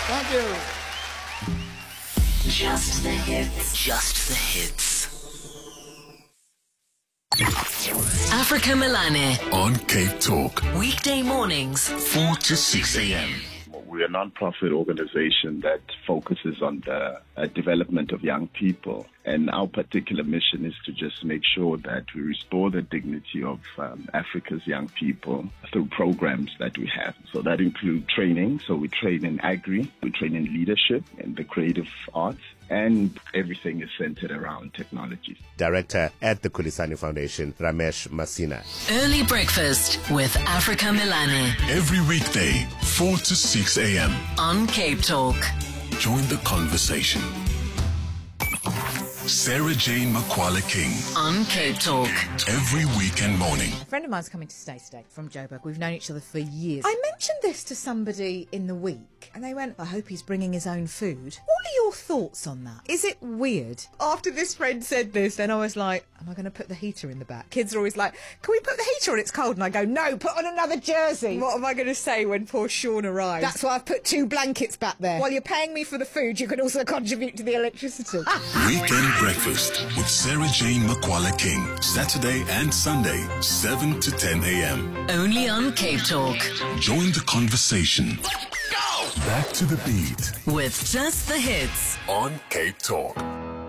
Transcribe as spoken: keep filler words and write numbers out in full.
Thank you. Just the hits. Just the hits. Africa Melane on Cape Talk. Weekday mornings, four to six a.m. We're a non-profit organization that focuses on the uh, development of young people. And our particular mission is to just make sure that we restore the dignity of um, Africa's young people through programs that we have. So that includes training. So we train in agri, we train in leadership, in the creative arts, and everything is centered around technology. Director at the Kulisani Foundation, Ramesh Masina. Early breakfast with Africa Melane. Every weekday, four to six a.m. on Cape Talk. Join the conversation. Sarah Jane Makwala King on Cape Talk. Every weekend morning. A friend of mine's coming to stay today from Joburg. We've known each other for years. I mentioned this to somebody in the week and they went, I hope he's bringing his own food. What are your thoughts on that? Is it weird? After this friend said this, then I was like, am I going to put the heater in the back? Kids are always like, can we put the heater on? It's cold. And I go, no, put on another jersey. What am I going to say when poor Sean arrives? That's why I've put two blankets back there. While you're paying me for the food, you can also contribute to the electricity. Weekend Breakfast with Sarah Jane Makwala King. Saturday and Sunday, seven to ten a.m. Only on Cape Talk. Join the conversation. Let's go! Back to the beat. With Just the Hits. On Cape Talk.